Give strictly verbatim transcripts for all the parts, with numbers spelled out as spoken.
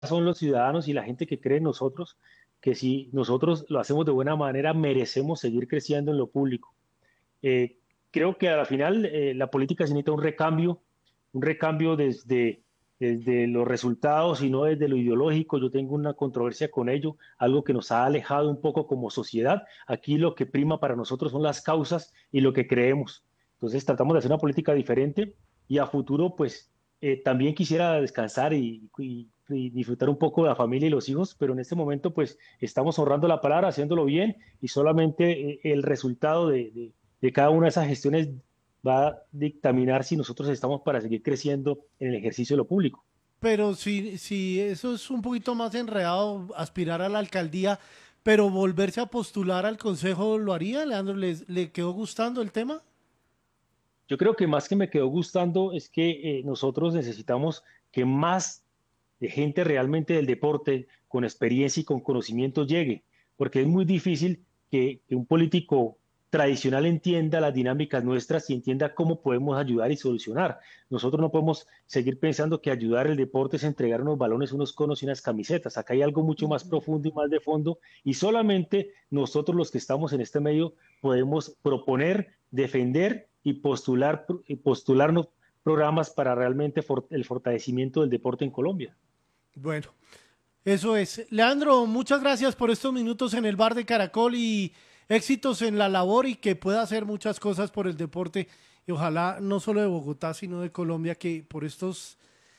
son los ciudadanos y la gente que cree en nosotros, que si nosotros lo hacemos de buena manera, merecemos seguir creciendo en lo público. Eh, Creo que a la final eh, la política se necesita un recambio, un recambio desde, desde los resultados y no desde lo ideológico. Yo tengo una controversia con ello, algo que nos ha alejado un poco como sociedad. Aquí lo que prima para nosotros son las causas y lo que creemos. Entonces tratamos de hacer una política diferente y a futuro pues eh, también quisiera descansar y, y- y disfrutar un poco de la familia y los hijos, pero en este momento pues estamos honrando la palabra, haciéndolo bien y solamente eh, el resultado de, de de cada una de esas gestiones va a dictaminar si nosotros estamos para seguir creciendo en el ejercicio de lo público. Pero si, si eso es un poquito más enredado, aspirar a la alcaldía, pero volverse a postular al consejo, ¿lo haría, Leandro? ¿Le, le quedó gustando el tema? Yo creo que más que me quedó gustando es que eh, nosotros necesitamos que más de gente realmente del deporte, con experiencia y con conocimiento llegue, porque es muy difícil que, que un político tradicional entienda las dinámicas nuestras y entienda cómo podemos ayudar y solucionar. Nosotros no podemos seguir pensando que ayudar el deporte es entregar unos balones, unos conos y unas camisetas. Acá hay algo mucho más Ujú. profundo y más de fondo y solamente nosotros los que estamos en este medio podemos proponer, defender y postular, y postularnos programas para realmente for- el fortalecimiento del deporte en Colombia. Bueno, eso es. Leandro, muchas gracias por estos minutos en el bar de Caracol y éxitos en la labor y que pueda hacer muchas cosas por el deporte. Y ojalá no solo de Bogotá, sino de Colombia, que por estos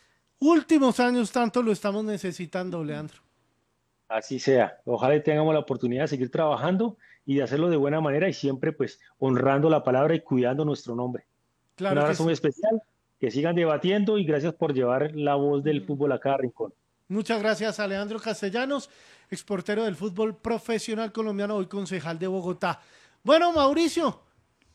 últimos años tanto lo estamos necesitando, Leandro. Así sea. Ojalá y tengamos la oportunidad de seguir trabajando y de hacerlo de buena manera y siempre pues honrando la palabra y cuidando nuestro nombre. Un Claro que abrazo muy sí. especial, que sigan debatiendo y gracias por llevar la voz del Ujú. fútbol a cada rincón. Muchas gracias a Leandro Castellanos, exportero del fútbol profesional colombiano, hoy concejal de Bogotá. Bueno, Mauricio,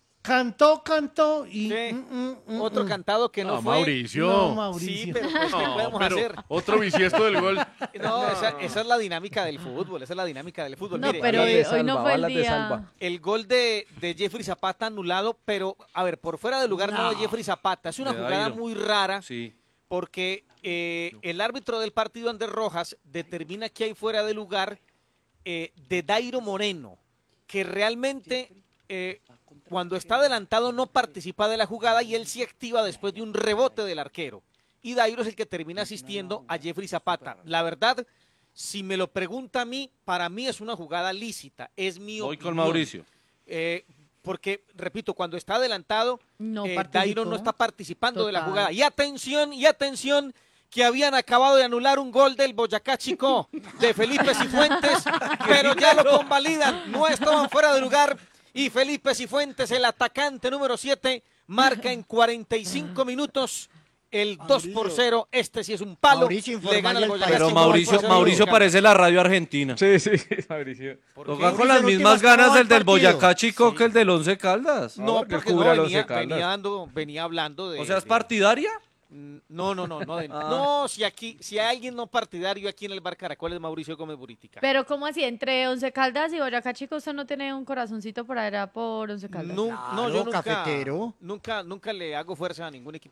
cantó, cantó y... Sí, mm, mm, mm, otro mm. cantado que no No, fue. No, Mauricio. Sí, Mauricio. pero pues, ¿qué No, podemos pero hacer? otro bisiesto del gol. No, esa, esa es la dinámica del fútbol, esa es la dinámica del fútbol. No, Mire, pero Balas hoy, de eh, hoy no salva, fue el balas de día. salva. el gol de, de Jeffrey Zapata anulado, pero a ver, por fuera de lugar no, de Jeffrey Zapata. Es una De jugada Dairo. muy rara Sí. porque eh, el árbitro del partido, Ander Rojas, determina que hay fuera de lugar eh, de Dairo Moreno, que realmente eh, cuando está adelantado no participa de la jugada y él sí activa después de un rebote del arquero. Y Dairo es el que termina asistiendo a Jeffrey Zapata. La verdad, si me lo pregunta a mí, para mí es una jugada lícita, es mi Voy opinión. con Mauricio. Eh, porque, repito, cuando está adelantado, No eh, participó. Dairo no está participando de la Total. jugada. Y atención, y atención, que habían acabado de anular un gol del Boyacá Chicó de Felipe Cifuentes, pero ya lo convalidan, no estaban fuera de lugar y Felipe Cifuentes, el atacante número siete, marca en cuarenta y cinco minutos el dos por cero. Este sí es un palo, Mauricio, le gana el informarle al Boyacá país. Pero Chicó Mauricio, dos por cero. Mauricio parece la radio argentina. Sí, sí, Mauricio. ¿Por Toca qué? con las Mauricio, en mismas últimas, ¿cómo ganas va el el del partido? Boyacá Chico Sí. que el del Once Caldas. No, porque él porque no, cubre a los venía, Once Caldas. venía, dando- venía hablando de... O sea, ¿es de- partidaria? Mm, No, no, no, no. de- Ah. No, si aquí, si hay alguien no partidario aquí en el Bar Caracol es Mauricio Gómez Buritica. Pero ¿cómo así? Entre Once Caldas y Boyacá Chico, ¿usted no tiene un corazoncito por allá por Once Caldas? Nun- no, yo Claro, nunca, cafetero. nunca, nunca le hago fuerza a ningún equipo.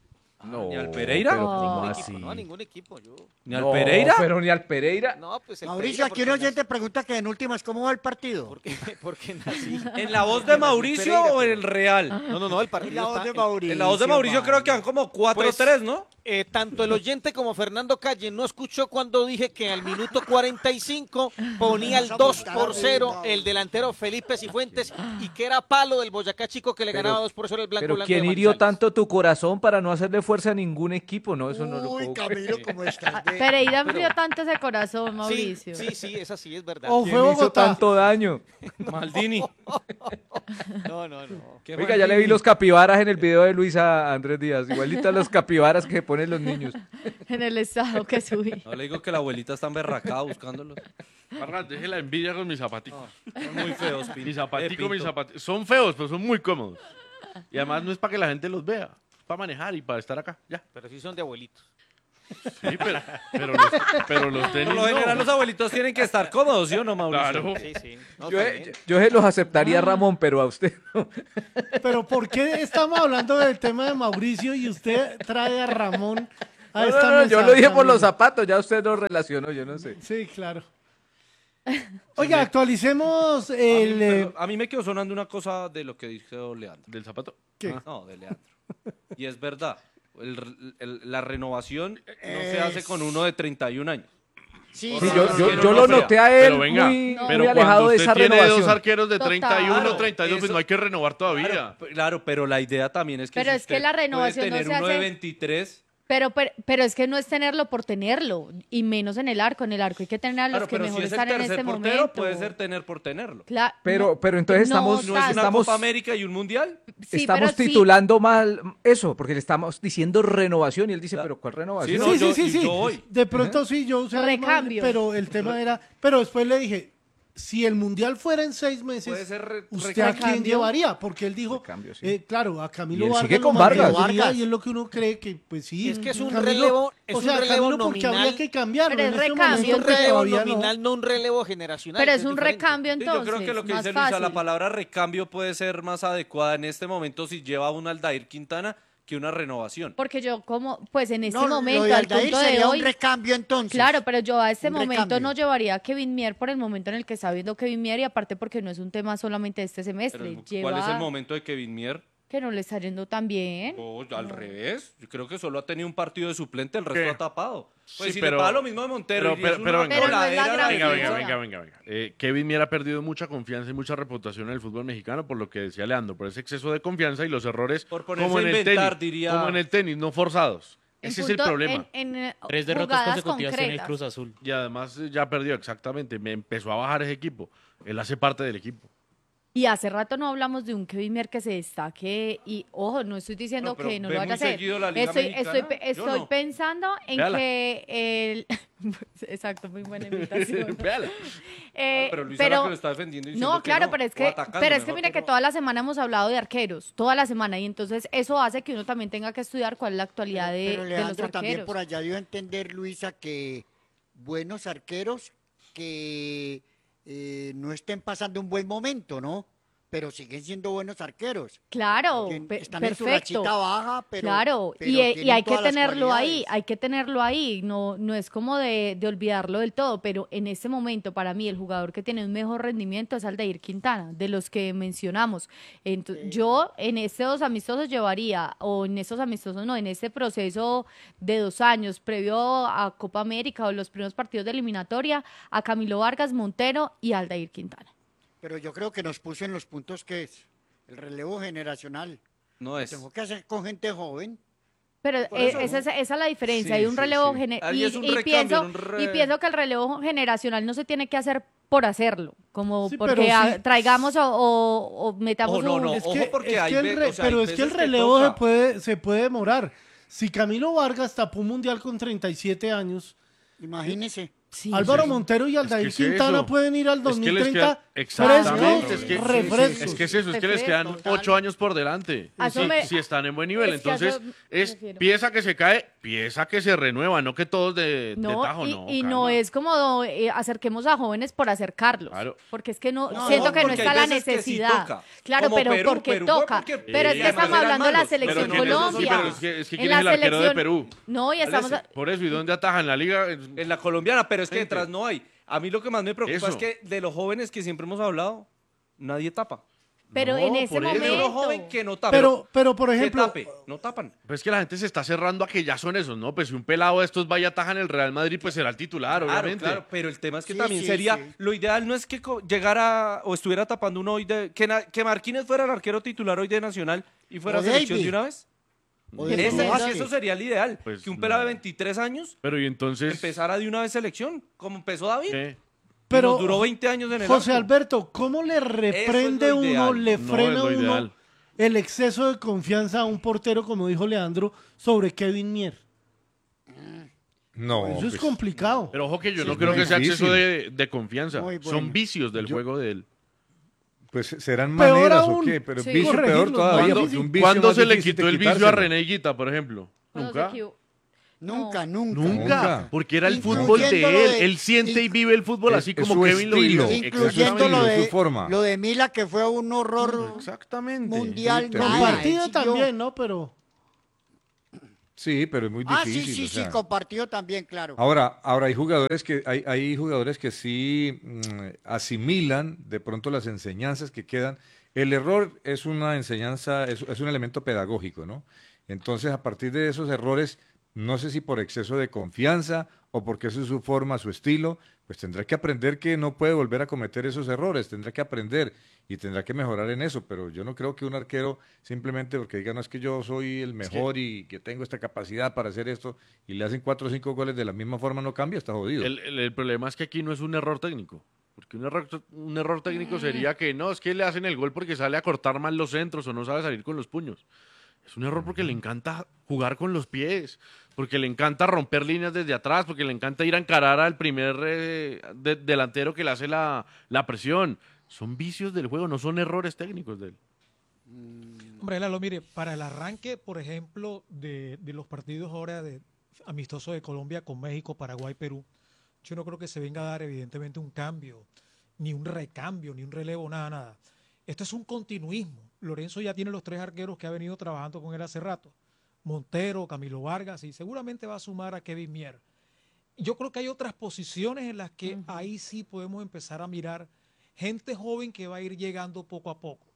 No, ¿Ni al Pereira? pero No. ¿cómo Ningún así? equipo, no, a ningún equipo. Yo, ¿Ni al No, Pereira? pero ni al Pereira. no, pues el Mauricio, Pereira aquí un porque oyente pregunta que en últimas, ¿cómo va el partido? nací- Porque, porque nací. ¿En la voz de Mauricio Pereira, o en pero- el Real? No, no, no, el Es partido la voz está- de el- Mauricio. En la voz de Mauricio creo que van como cuatro tres, ¿no? Eh, tanto el oyente como Fernando Calle no escuchó cuando dije que al minuto cuarenta y cinco ponía el dos por cero el delantero Felipe Cifuentes y que era palo del Boyacá Chico que le Pero- ganaba dos por cero el Blanco Pero Blanco ¿quién de hirió Manizales. tanto tu corazón para no hacerle fuerza a ningún equipo? No, eso no lo Uy, puedo Camilo, creer. ¿cómo estás? de- Pereira enfrió tanto ese corazón, Sí, Mauricio. sí, sí, esa sí es verdad. O ¿Quién fue hizo Bogotá. tanto daño? Maldini. No, no, no. ¿Qué Oiga, ya le vi los capibaras en el video de Luisa Andrés Díaz. Igualitas los capibaras que ponen los niños. En el estado que subí. No le digo que la abuelita está emberracada buscándolos. Parra, deje la envidia con mis zapaticos. Son muy feos, Pinto. Mis Eh, zapaticos, Pinto. mis zapaticos. Son feos, pero son muy cómodos. Y además no es para que la gente los vea. Es para manejar y para estar acá. Ya. Pero sí son de abuelitos. Sí, pero, pero, los, pero los tenis Por lo general no. los abuelitos tienen que estar cómodos, ¿sí o no, Mauricio? Claro. Sí, sí. No, Yo, también. yo se los aceptaría, Ramón, pero a usted no. Pero ¿por qué estamos hablando del tema de Mauricio y usted trae a Ramón Ahí No, está no, no, el yo lo mensaje, dije por los amigo. zapatos, ya usted lo relacionó, yo no sé. Sí, claro. Oiga, actualicemos el... a, mí, eh, pero a mí me quedó sonando una cosa de lo que dijo Leandro. ¿Del zapato? ¿Qué? No, de Leandro. Y es verdad. el- el- la renovación no se hace con uno de treinta y un años. Sí, Sí, no, yo, no, yo, no, yo no, lo pero- noté a él pero venga, muy, No. muy Pero alejado cuando de usted esa tiene renovación. dos arqueros de Total. treinta y uno, Claro, treinta y dos, pues eso- no hay que renovar todavía. Claro, p- claro, pero la idea también es que Pero si es que usted la puede renovación no tener se uno de hace- veintitrés. Pero, pero, pero es que no es tenerlo por tenerlo, y menos en el arco. En el arco hay que tener a los Claro, que pero mejor si es el están en tercer este portero, momento. puede ser tener por tenerlo. Cla- Pero- no, pero entonces no estamos- ¿No es una estamos- Copa América y un Mundial? sí, estamos pero sí. titulando mal eso, porque le estamos diciendo renovación y él dice, La- pero ¿cuál renovación? Sí, Sí, no, sí, yo- sí, y sí. yo voy. De pronto sí, yo usé Recambio. pero el tema era, pero después le dije, si el mundial fuera en seis meses, Puede ser re- ¿usted a quién recambio. llevaría? Porque él dijo, Recambio, sí. eh, claro, a Camilo Y él Vargas sigue lo con Vargas. mantendría, Vargas. y es lo que uno cree que, pues sí. Es que es un Camilo- relevo- es o un sea, relevo Camilo porque nominal. habría que cambiarlo. Pero en es este recambio, Es momento un que relevo todavía no. nominal, no un relevo generacional. Pero que es un diferente. recambio Sí, entonces. yo creo que lo que más dice Luisa, la fácil. palabra recambio puede ser más adecuada en este momento si lleva un Aldair Quintana que una renovación. Porque yo como, pues en este No, momento, lo de al Aldair punto de sería hoy, un recambio entonces. claro, pero yo a este Un momento recambio. no llevaría a Kevin Mier por el momento en el que está viendo Kevin Mier, y aparte porque no es un tema solamente de este Pero semestre. ¿cuál Lleva es el momento de Kevin Mier? que no le está yendo tan bien. Oh, al revés. Yo creo que solo ha tenido un partido de suplente, el resto ¿Qué? ha tapado. Pues Sí, si pero- le pasa lo mismo de Montero. pero- y es pero- una pero venga. Pero no es la coladera gran Venga, venga, figura. venga, venga, venga. Eh, Kevin Mier ha perdido mucha confianza y mucha reputación en el fútbol mexicano por lo que decía Leandro, por ese exceso de confianza y los errores Por ponerse como en a el inventar, tenis, diría- como en el tenis, no forzados. En Ese es punto- el problema. En, en, eh, Tres derrotas jugadas consecutivas tiene el concretas. Cruz Azul. Y además eh, ya perdió, exactamente. Me empezó a bajar ese equipo. Él hace parte del equipo. Y hace rato no hablamos de un Kevin Mier que se destaque. Y ojo, no estoy diciendo No, pero que no ve lo vaya a muy hacer. seguido la Liga Estoy, Mexicana. estoy, pe- Yo estoy no. pensando en Véala. que el. Exacto, muy buena invitación. Véala. Eh, Pero Luis era que lo está defendiendo y diciendo no, que claro, no, pero es o que, atacando, pero es que mejor mire que no. toda la semana hemos hablado de arqueros, toda la semana, y entonces eso hace que uno también tenga que estudiar cuál es la actualidad de, Pero de Leandro los también arqueros. por allá dio a entender, Luisa, que buenos arqueros que eh, no estén pasando un buen momento, ¿no? Pero siguen siendo buenos arqueros. Claro, Que pe- están en su perfecto. rachita baja, pero Claro, pero y, eh, y tienen hay que todas las tenerlo ahí, cualidades. hay que tenerlo ahí, no, no es como de, de olvidarlo del todo, pero en este momento para mí el jugador que tiene un mejor rendimiento es Aldair Quintana, de los que mencionamos. Ento- Yo en estos amistosos llevaría, o en estos amistosos no, en este proceso de dos años previo a Copa América o los primeros partidos de eliminatoria, a Camilo Vargas, Montero y Aldair Quintana. Pero yo creo que nos puso en los puntos que es el relevo generacional. No es. Tengo que hacer con gente joven. Pero Por eh, eso, esa, ¿no? es- esa es la diferencia, Sí, hay un sí, relevo sí. gene- Ahí y, es un y recambio, pienso, un re- y pienso que el relevo generacional no se tiene que hacer por hacerlo, como Sí, porque pero ah, sí. traigamos o, o- o metamos Oh, no, un... no. Es Ojo, que, porque es hay que el ve- re- o sea, hay pero es que el veces que relevo se toca. puede, se puede demorar. Si Camilo Vargas tapó un mundial con treinta y siete años, Imagínese. Sí. Álvaro eso. Montero y Aldair Es que es Quintana eso. pueden ir al Es que les dos mil treinta queda- exactamente, frescos, es que- refrescos. Es que es eso, es que les quedan Refresco, ocho años por delante. A eso Si, me- si están en buen nivel. es que a Entonces, eso me es refiero. pieza que se cae, pieza que se renueva, no que todos de, de No, tajo, y, no. y calma. no es como eh, acerquemos a jóvenes por acercarlos, Claro. porque es que no, No, siento que no porque está hay la veces que sí necesidad. toca. Claro, Como pero Perú, porque Perú fue toca. porque- Pero es Sí, que además estamos eran hablando de la malos, pero selección ¿quién es- Colombia. sí, pero es que, es que En ¿quién la es el arquero de selección- Perú? No, y estamos Alese. Por eso, ¿y dónde ataja en la liga? En la colombiana, pero es que Gente. detrás no hay. A mí lo que más me preocupa Eso. es que de los jóvenes que siempre hemos hablado, nadie tapa. Pero No, en ese por eso. De uno momento. joven que no tapa. Pero, pero por que ejemplo, tape, no tapan. Pues es que la gente se está cerrando a que ya son esos, ¿no? Pues si un pelado de estos vaya a atajar en el Real Madrid, pues será el titular, Claro, obviamente. claro, pero el tema es que Sí, también sí, sería, sí. lo ideal no es que co- llegara o estuviera tapando uno hoy de, que, Na- que Marquínez fuera el arquero titular hoy de Nacional y fuera O selección David. de una vez. O de Ese- Croacia. eso sería el ideal, Pues que un pelado no. de veintitrés años Pero y entonces... empezara de una vez selección, como empezó David. ¿qué? Y Pero, nos duró veinte años en el José arco. Alberto, ¿cómo le reprende lo uno, ideal. le No, frena es lo uno ideal. el exceso de confianza a un portero, como dijo Leandro, sobre Kevin Mier? No, Eso es pues, complicado. Pero ojo que yo Sí, no es creo muy que sea difícil. exceso de, de confianza. Muy bueno. Son vicios del Yo- juego de él. pues serán Peor maneras aún. o qué, pero Sí. vicio peor Corregirlo, todavía. ¿cuándo- porque un vicio ¿Cuándo más se le difícil de quitó el vicio a quitárselo. René Higuita, por ejemplo? Cuando se Nunca. equivo- Nunca, No. nunca. Nunca. Nunca. Porque era el Incluyendo fútbol de lo él. de- Él siente y in- vive el fútbol Es- así es como su Kevin lo estilo. vive. Incluyendo lo Exactamente, de, su forma. lo de Mila, que fue un horror Exactamente. mundial. Sí, nada, Compartido él siguió. también, ¿no? Pero Sí, pero es muy Ah, difícil. sí, sí, o sí, sea. compartido también, claro. Ahora, ahora hay jugadores que hay, hay jugadores que sí mm, asimilan de pronto las enseñanzas que quedan. El error es una enseñanza, es, es un elemento pedagógico, ¿no? Entonces, a partir de esos errores, no sé si por exceso de confianza o porque eso es su forma, su estilo, pues tendrá que aprender que no puede volver a cometer esos errores, tendrá que aprender y tendrá que mejorar en eso, pero yo no creo que un arquero simplemente porque diga, no es que yo soy el mejor y que tengo esta capacidad para hacer esto y le hacen cuatro o cinco goles de la misma forma no cambia, está jodido. El, el- el problema es que aquí no es un error técnico. Porque un error, un error técnico sería que no, es que le hacen el gol porque sale a cortar mal los centros o no sabe salir con los puños. Es un error porque le encanta jugar con los pies, porque le encanta romper líneas desde atrás, porque le encanta ir a encarar al primer eh, de- delantero que le hace la, la presión. Son vicios del juego, no son errores técnicos de él. Hombre, Lalo, mire, para el arranque, por ejemplo, de, de los partidos ahora de amistosos de Colombia con México, Paraguay, Perú, yo no creo que se venga a dar evidentemente un cambio, ni un recambio, ni un relevo, nada, nada. Esto es un continuismo. Lorenzo ya tiene los tres arqueros que ha venido trabajando con él hace rato. Montero, Camilo Vargas, y seguramente va a sumar a Kevin Mier. Yo creo que hay otras posiciones en las que uh-huh. ahí sí podemos empezar a mirar gente joven que va a ir llegando poco a poco.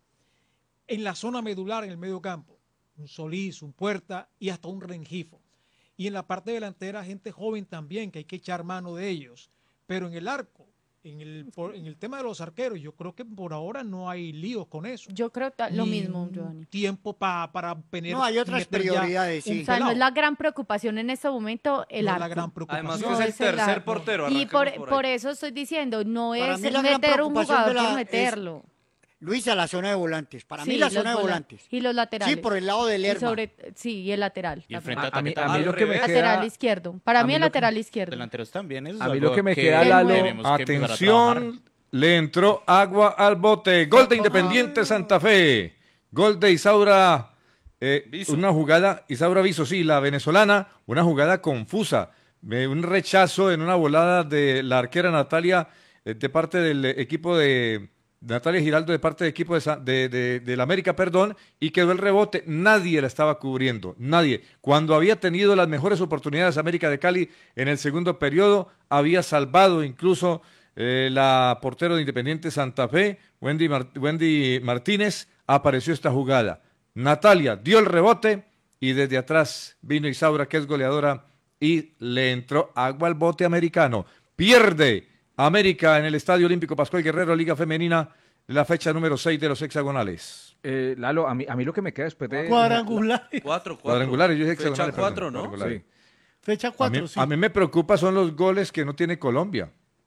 En la zona medular, en el medio campo, un Solís, un Puerta y hasta un Rengifo. Y en la parte delantera, gente joven también, que hay que echar mano de ellos. Pero en el arco, en el, por, en el tema de los arqueros, yo creo que por ahora no hay líos con eso. Yo creo que lo mismo, Giovanni. Tiempo pa, para tener. No, hay otras prioridades, sí. O sea, no es la gran preocupación en este momento el no arco. Es la gran preocupación. Además que no es el tercer el portero. Y por, por, por eso estoy diciendo, no para es meter un jugador por meterlo. Es... Luisa, la zona de volantes. Para sí, mí la zona de volantes. Y los laterales. Sí, por el lado del Lerma. Sobre, sí, y el lateral. Y el frente a, mí, a mí lo que me queda, lateral izquierdo. Para a mí mí el lateral que, izquierdo. Delanteros también. Eso a es mí lo que me que queda, Lalo. Atención, le entró agua al bote. Gol de Independiente Santa Fe. Gol de Isaura. Eh, una jugada, Isaura Viso, sí, la venezolana. Una jugada confusa. Eh, un rechazo en una volada de la arquera Natalia eh, de parte del equipo de... Natalia Giraldo de parte del equipo de, de, de, de la América, perdón, y quedó el rebote. Nadie la estaba cubriendo, nadie. Cuando había tenido las mejores oportunidades América de Cali en el segundo periodo, había salvado incluso eh, la portero de Independiente Santa Fe, Wendy, Mar Wendy Martínez, apareció esta jugada. Natalia dio el rebote y desde atrás vino Isaura, que es goleadora, y le entró agua al bote americano. Pierde América en el Estadio Olímpico Pascual Guerrero, Liga Femenina, la fecha número seis de los hexagonales. Eh, Lalo, a mí, a mí lo que me queda después de... Cuadrangulares. Cuatro, cuatro. Cuadrangulares, yo dije hexagonales. Fecha cuatro, ¿no? Sí. Fecha cuatro, a mí, sí. A mí me preocupa son los goles que no tiene Colombia.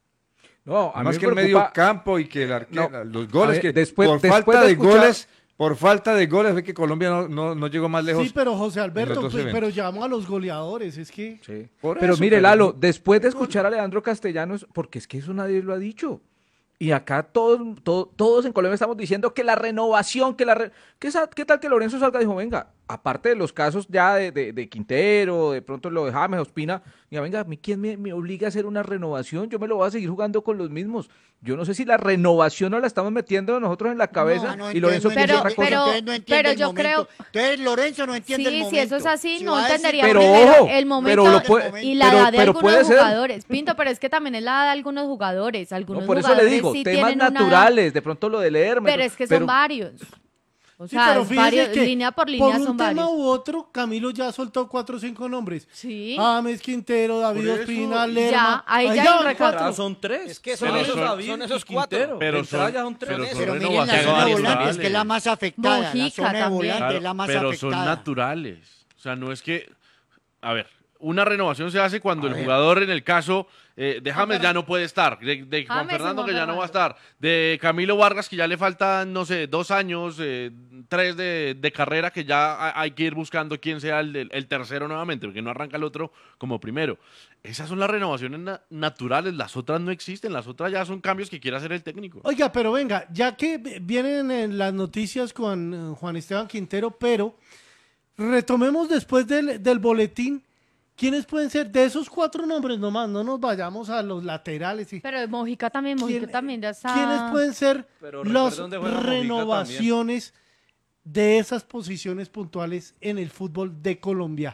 No, a mí Más me que el preocupa... medio campo y que el arquero, no, los goles ver, que después, por después falta de, de escuchar... goles... Por falta de goles ve que Colombia no, no, no llegó más lejos. Sí, pero José Alberto, pues, pero llamamos a los goleadores, es que... Sí. Pero eso, mire, pero... Lalo, después de escuchar a Leandro Castellanos, porque es que eso nadie lo ha dicho. Y acá todos, todos, todos en Colombia estamos diciendo que la renovación, que la... Re... ¿Qué, ¿Qué tal que Lorenzo salga y dijo, venga, aparte de los casos ya de, de, de Quintero, de pronto lo de James, Ospina, diga, venga, ¿a mí quién me, me obliga a hacer una renovación? Yo me lo voy a seguir jugando con los mismos. Yo no sé si la renovación no la estamos metiendo nosotros en la cabeza no, no y Lorenzo entiende, quiere otra cosa. Pero, no pero yo creo... Entonces Lorenzo no entiende sí, el momento. Sí, si eso es así, si no entendería pero, primero ojo, el momento pero puede, y la pero, edad de pero algunos jugadores. Pinto, pero es que también es la edad de algunos jugadores. Algunos no, por eso jugadores le digo, sí temas naturales, de pronto lo de leerme. Pero es que son varios. O sea, sí, pero varios, que línea por línea por un son tema varios. u otro, Camilo ya soltó cuatro o cinco nombres. Sí. James, Quintero, David Ospina, Lerma. Ya, ahí, ahí ya hay cuatro. Son tres. Es que son, pero esos, son, son esos cuatro. Pero son, son tres. pero Pero, son pero miren la zona de volantes, que es la más afectada. Mojica la zona de también. volantes claro, es la más pero afectada. son naturales. O sea, no es que... A ver, una renovación se hace cuando a el ver. jugador, en el caso eh, de James, ya no puede estar, de, de Juan James y Fernando, Juan que ya no va a Fernando. estar, de Camilo Vargas, que ya le faltan, no sé, dos años, eh, tres de, de carrera, que ya ha- hay que ir buscando quién sea el, del- el tercero nuevamente, porque no arranca el otro como primero. Esas son las renovaciones na- naturales, las otras no existen, las otras ya son cambios que quiere hacer el técnico. Oiga, pero venga, ya que vienen en las noticias con eh, Juan Esteban Quintero, pero retomemos después del, del boletín, ¿quiénes pueden ser de esos cuatro nombres nomás? No nos vayamos a los laterales. Y, Pero Mojica también, Mojica ¿quién- también ya está. ¿Quiénes pueden ser Pero las recuerda dónde juega Mojica renovaciones de esas posiciones puntuales en el fútbol de Colombia?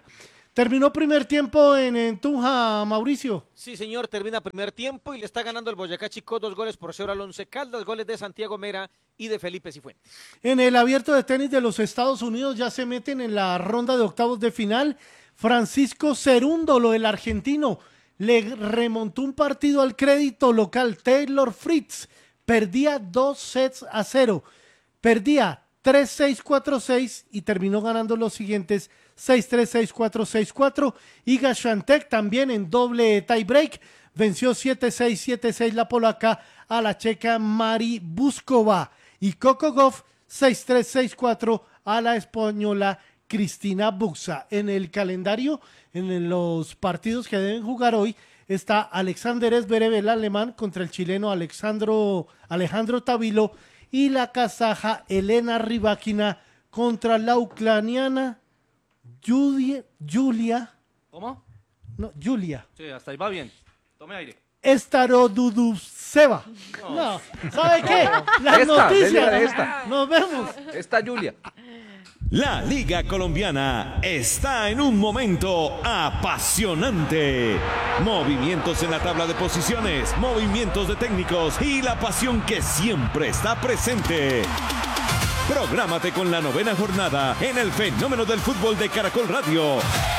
Terminó primer tiempo en, en Tunja, Mauricio. Sí, señor, termina primer tiempo y le está ganando el Boyacá Chicó dos goles por cero al Once Caldas, goles de Santiago Mera y de Felipe Cifuentes. En el abierto de tenis de los Estados Unidos ya se meten en la ronda de octavos de final. Francisco Cerúndolo, el argentino, le remontó un partido al crédito local. Taylor Fritz perdía dos sets a cero. Perdía tres seis, cuatro seis y terminó ganando los siguientes seis tres, seis cuatro, seis cuatro. Iga Swiatek también en doble tiebreak venció siete seis, siete seis la polaca a la checa Mari Buskova. Y Coco Gauff seis tres, seis cuatro a la española Cristina Buxa. En el calendario, en los partidos que deben jugar hoy, está Alexander Zverev, el alemán, contra el chileno Alexandro, Alejandro Tavilo, y la kazaja Elena Rybakina contra la ucraniana Julia, Julia, ¿Cómo? no, Julia. Sí, hasta ahí va bien. Tome aire. Staroduduseva. No. no, ¿sabe qué? Las Esta, noticias. esta. Nos vemos. Esta Julia. La Liga Colombiana está en un momento apasionante. Movimientos en la tabla de posiciones, movimientos de técnicos y la pasión que siempre está presente. Prográmate con la novena jornada en el fenómeno del fútbol de Caracol Radio.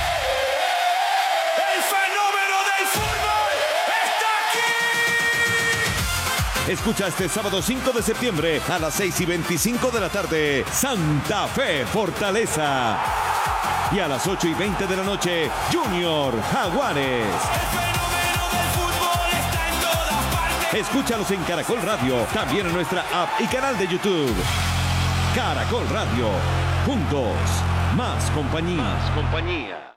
¡El fenómeno del fútbol está aquí! Escucha este sábado cinco de septiembre a las seis y veinticinco de la tarde, Santa Fe Fortaleza. Y a las ocho y veinte de la noche, Junior Jaguares. El fenómeno del fútbol está en todas partes. Escúchalos en Caracol Radio, también en nuestra app y canal de YouTube. Caracol Radio, juntos, más compañía. Más compañía.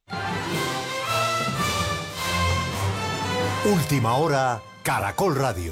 Última hora, Caracol Radio.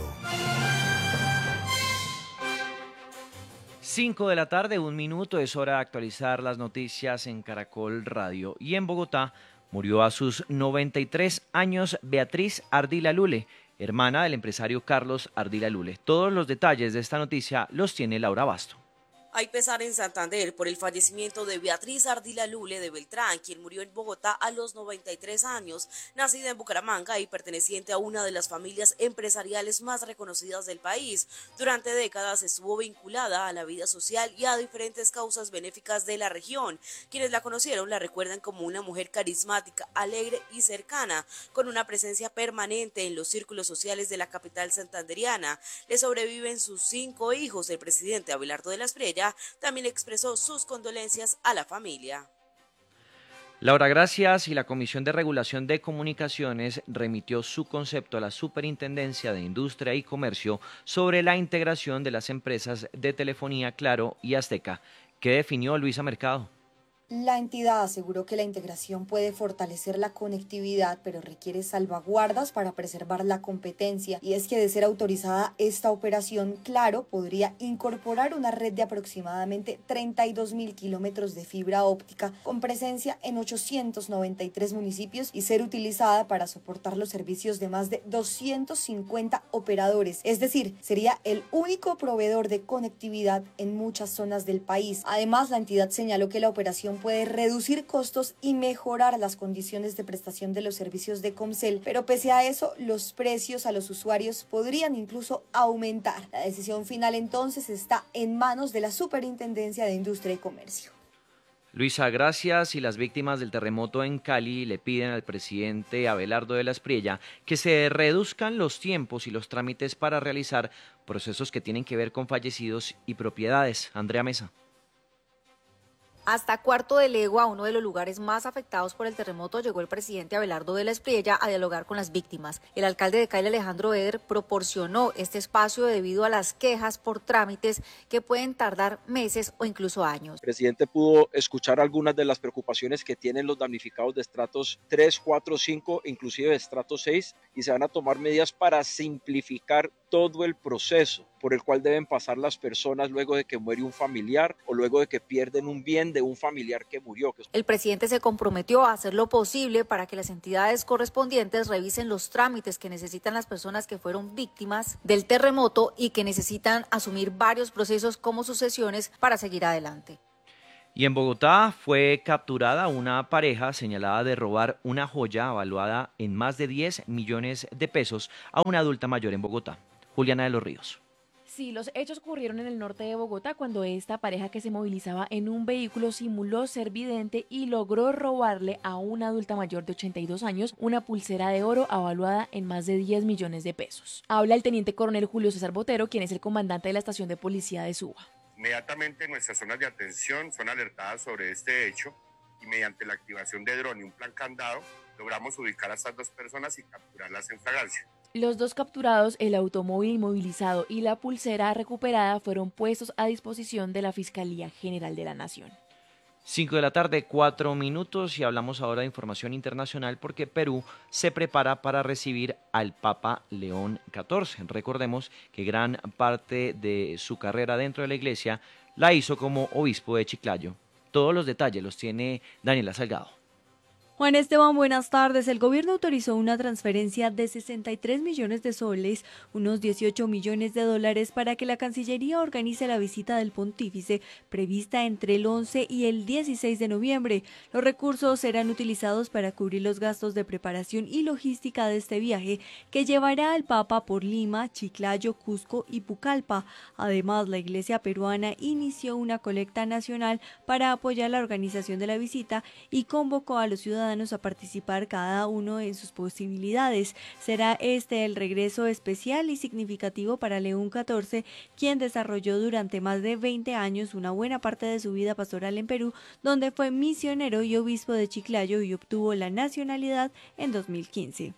cinco de la tarde, un minuto, es hora de actualizar las noticias en Caracol Radio. Y en Bogotá murió a sus noventa y tres años Beatriz Ardila Lule, hermana del empresario Carlos Ardila Lule. Todos los detalles de esta noticia los tiene Laura Basto. Hay pesar en Santander por el fallecimiento de Beatriz Ardila Lule de Beltrán, quien murió en Bogotá a los noventa y tres años, nacida en Bucaramanga y perteneciente a una de las familias empresariales más reconocidas del país. Durante décadas estuvo vinculada a la vida social y a diferentes causas benéficas de la región. Quienes la conocieron la recuerdan como una mujer carismática, alegre y cercana, con una presencia permanente en los círculos sociales de la capital santanderiana. Le sobreviven sus cinco hijos. El presidente Abelardo de la Espriella también expresó sus condolencias a la familia. Laura, gracias. Y la Comisión de Regulación de Comunicaciones remitió su concepto a la Superintendencia de Industria y Comercio sobre la integración de las empresas de telefonía Claro y Azteca. ¿Qué definió Luisa Mercado? La entidad aseguró que la integración puede fortalecer la conectividad, pero requiere salvaguardas para preservar la competencia. Y es que de ser autorizada esta operación, Claro podría incorporar una red de aproximadamente treinta y dos mil kilómetros de fibra óptica con presencia en ochocientos noventa y tres municipios y ser utilizada para soportar los servicios de más de doscientos cincuenta operadores. Es decir, sería el único proveedor de conectividad en muchas zonas del país. Además, la entidad señaló que la operación puede reducir costos y mejorar las condiciones de prestación de los servicios de Comcel, pero pese a eso, los precios a los usuarios podrían incluso aumentar. La decisión final entonces está en manos de la Superintendencia de Industria y Comercio. Luisa, gracias. Y las víctimas del terremoto en Cali le piden al presidente Abelardo de la Espriella que se reduzcan los tiempos y los trámites para realizar procesos que tienen que ver con fallecidos y propiedades. Andrea Mesa. Hasta Cuarto de Legua, uno de los lugares más afectados por el terremoto, llegó el presidente Abelardo de la Espriella a dialogar con las víctimas. El alcalde de Cali, Alejandro Eder, proporcionó este espacio debido a las quejas por trámites que pueden tardar meses o incluso años. El presidente pudo escuchar algunas de las preocupaciones que tienen los damnificados de estratos tres, cuatro, cinco, inclusive de estrato seis, y se van a tomar medidas para simplificar todo el proceso por el cual deben pasar las personas luego de que muere un familiar o luego de que pierden un bien de un familiar que murió. El presidente se comprometió a hacer lo posible para que las entidades correspondientes revisen los trámites que necesitan las personas que fueron víctimas del terremoto y que necesitan asumir varios procesos como sucesiones para seguir adelante. Y en Bogotá fue capturada una pareja señalada de robar una joya evaluada en más de diez millones de pesos a una adulta mayor en Bogotá. Juliana de los Ríos. Sí, los hechos ocurrieron en el norte de Bogotá cuando esta pareja que se movilizaba en un vehículo simuló ser vidente y logró robarle a una adulta mayor de ochenta y dos años una pulsera de oro evaluada en más de diez millones de pesos. Habla el teniente coronel Julio César Botero, quien es el comandante de la estación de policía de Suba. Inmediatamente nuestras zonas de atención son alertadas sobre este hecho y mediante la activación de dron y un plan candado logramos ubicar a estas dos personas y capturarlas en flagrancia. Los dos capturados, el automóvil inmovilizado y la pulsera recuperada fueron puestos a disposición de la Fiscalía General de la Nación. cinco de la tarde, cuatro minutos, y hablamos ahora de información internacional porque Perú se prepara para recibir al Papa León catorce. Recordemos que gran parte de su carrera dentro de la iglesia la hizo como obispo de Chiclayo. Todos los detalles los tiene Daniela Salgado. Juan Esteban, buenas tardes. El gobierno autorizó una transferencia de sesenta y tres millones de soles, unos dieciocho millones de dólares, para que la Cancillería organice la visita del pontífice prevista entre el once y el dieciséis de noviembre. Los recursos serán utilizados para cubrir los gastos de preparación y logística de este viaje, que llevará al Papa por Lima, Chiclayo, Cusco y Pucallpa. Además, la Iglesia peruana inició una colecta nacional para apoyar la organización de la visita y convocó a los ciudadanos a participar cada uno en sus posibilidades. Será este el regreso especial y significativo para León catorce, quien desarrolló durante más de veinte años una buena parte de su vida pastoral en Perú, donde fue misionero y obispo de Chiclayo y obtuvo la nacionalidad en dos mil quince.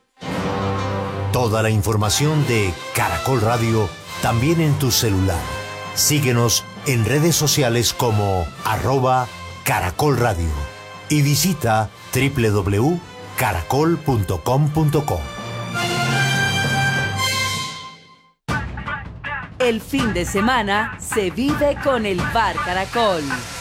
Toda la información de Caracol Radio también en tu celular. Síguenos en redes sociales como arroba Caracol Radio y visita doble u doble u doble u punto caracol punto com punto co. El fin de semana se vive con el Bar Caracol.